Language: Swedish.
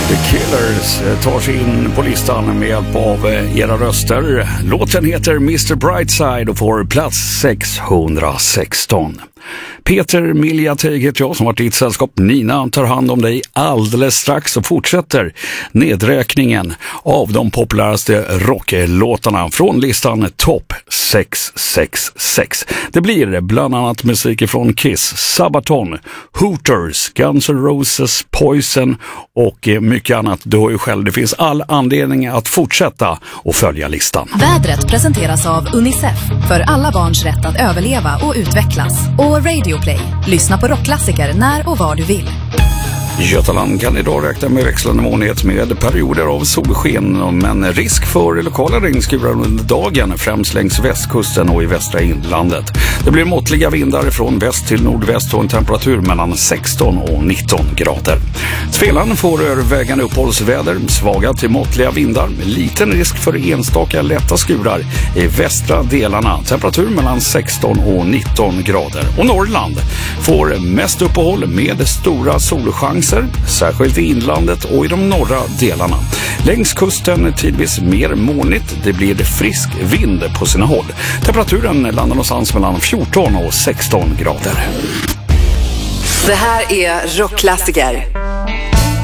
The Killers tar sig in på listan med hjälp av era röster. Låten heter Mr. Brightside och får plats 616. Peter Miljateig heter jag som varit i ett sällskap. Nina tar hand om dig alldeles strax och fortsätter nedräkningen av de populäraste rocklåtarna från listan Top 666. Det blir bland annat musik från Kiss, Sabaton, Hooters, Guns N' Roses, Poison och mycket annat. Du har ju själv, det finns all anledning att fortsätta och följa listan. Vädret presenteras av Unicef för alla barns rätt att överleva och utvecklas. Och Radio Play. Lyssna på rockklassiker när och var du vill. Götaland kan idag räkna med växlande molnighet med perioder av solsken, men risk för lokala regnskurar under dagen, främst längs västkusten och i västra inlandet. Det blir måttliga vindar från väst till nordväst och en temperatur mellan 16 och 19 grader. Svealand får övervägande uppehållsväder, svaga till måttliga vindar, liten risk för enstaka lätta skurar i västra delarna, temperatur mellan 16 och 19 grader. Och Norrland får mest uppehåll med stora solchanser, särskilt i inlandet och i de norra delarna. Längs kusten tidvis mer molnigt, det blir frisk vind på sina håll. Temperaturen landar någonstans mellan 14 och 16 grader. Det här är Rockklassiker.